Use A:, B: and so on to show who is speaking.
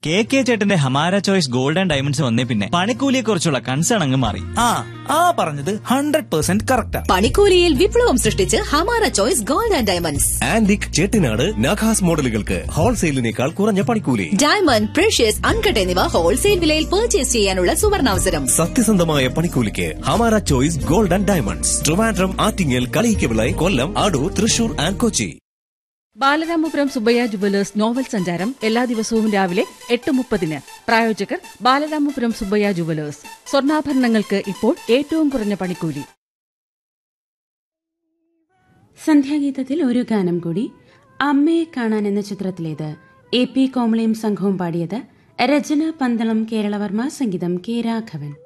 A: K ചേട്ടന്റെ Hamara choice gold and diamonds വന്നേ പിന്നെ പണിക്കൂലിയെ കുറിച്ചുള്ള കൺസേൺ അങ്ങ് മാറി.
B: പറഞ്ഞത് 100% കറക്റ്റാ.
C: പണിക്കൂലിയിൽ വിപ്ലവം സൃഷ്ടിച്ച് Hamara choice gold and diamonds.
D: Antique Chettinad നഖാസ് മോഡലുകൾക്ക് ഹോൾസെയിലിനേക്കാൾ കുറഞ്ഞ പണിക്കൂലി.
C: ഡയമണ്ട്, പ്രഷ്യസ്, അൺകട്ട് എന്നിവ ഹോൾസെയിൽ വിലയിൽ പർച്ചേസ് ചെയ്യാനുള്ള സുവർണാവസരം.
D: സത്യസന്ധമായ പണിക്കൂലിക്ക് Hamara choice gold and diamonds. Trivandrum, Attingal, Kaliyikkavila, Kollam, Adoor, Thrissur and Kochi.
E: Balaramapuram Subbaiah jewellers novel സഞ്ചാരം എല്ലാ ദിവസവും രാവിലെ 8:30. പ്രായോജകർ ബാലരാമപുരം സുബ്ബയ്യ ജുവലേഴ്സ്. സ്വർണ്ണാഭരണങ്ങൾക്ക് ഇപ്പോൾ ഏറ്റവും കുറഞ്ഞ പണിക്കൂലി.
F: സന്ധ്യാഗീതത്തിൽ ഒരു ഗാനം കൂടി. അമ്മയെ കാണാൻ എന്ന ചിത്രത്തിലേത്. AP കോമളിയും സംഘവും പാടിയത്. രചന പന്തളം കേരളവർമ്മ, സംഗീതം K. രാഘവൻ.